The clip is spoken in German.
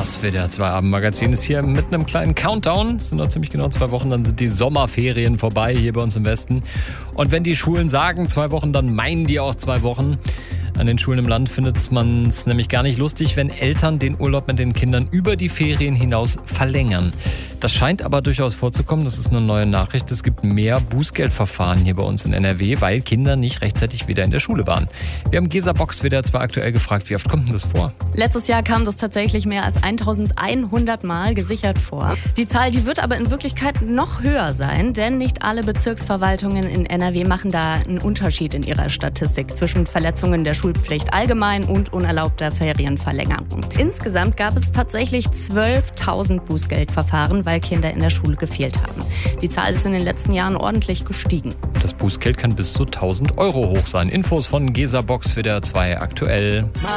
Das WDR 2 Abendmagazin ist hier mit einem kleinen Countdown. Es sind noch ziemlich genau 2 Wochen, dann sind die Sommerferien vorbei hier bei uns im Westen. Und wenn die Schulen sagen 2 Wochen, dann meinen die auch 2 Wochen. An den Schulen im Land findet man es nämlich gar nicht lustig, wenn Eltern den Urlaub mit den Kindern über die Ferien hinaus verlängern. Das scheint aber durchaus vorzukommen. Das ist eine neue Nachricht. Es gibt mehr Bußgeldverfahren hier bei uns in NRW, weil Kinder nicht rechtzeitig wieder in der Schule waren. Wir haben Gesa Box WDR 2 aktuell gefragt, wie oft kommt denn das vor? Letztes Jahr kam das tatsächlich mehr als 1100 Mal gesichert vor. Die Zahl, die wird aber in Wirklichkeit noch höher sein, denn nicht alle Bezirksverwaltungen in NRW machen da einen Unterschied in ihrer Statistik zwischen Verletzungen der Schulpflicht allgemein und unerlaubter Ferienverlängerung. Insgesamt gab es tatsächlich 12.000 Bußgeldverfahren, weil Kinder in der Schule gefehlt haben. Die Zahl ist in den letzten Jahren ordentlich gestiegen. Das Bußgeld kann bis zu 1.000 € hoch sein. Infos von Gesa Box WDR 2 aktuell.